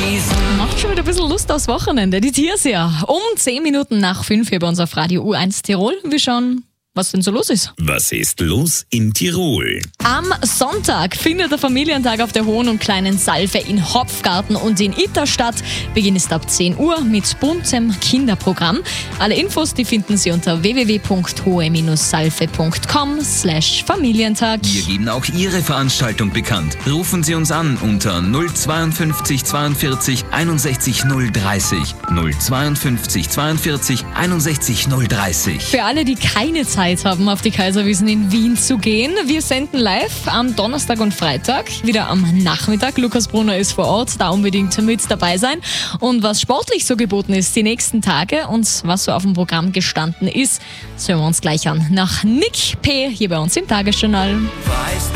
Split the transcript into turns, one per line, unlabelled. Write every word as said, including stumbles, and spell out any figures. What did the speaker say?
Macht schon wieder ein bisschen Lust aufs Wochenende. Die Tiersia. Um zehn Minuten nach fünf hier bei uns auf Radio U eins Tirol. Wir schauen, was denn so los ist.
Was ist los in Tirol?
Am Sonntag findet der Familientag auf der Hohen und Kleinen Salve in Hopfgarten und in Itter statt. Beginn ist ab zehn Uhr mit buntem Kinderprogramm. Alle Infos, die finden Sie unter w w w punkt hohe salve punkt com slash Familientag.
Wir geben auch Ihre Veranstaltung bekannt. Rufen Sie uns an unter null zweiundfünfzig zweiundvierzig einundsechzig null dreißig. null zweiundfünfzig zweiundvierzig einundsechzig null dreißig.
Für alle, die keine Zeit haben, auf die Kaiserwiesen in Wien zu gehen. Wir senden live am Donnerstag und Freitag, wieder am Nachmittag. Lukas Brunner ist vor Ort, da unbedingt mit dabei sein. Und was sportlich so geboten ist die nächsten Tage und was so auf dem Programm gestanden ist, das hören wir uns gleich an. Nach Nick P. hier bei uns im Tagesjournal.